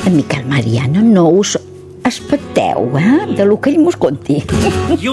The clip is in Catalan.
Miquel Mariano no us especteu, de lo que ell mos conti.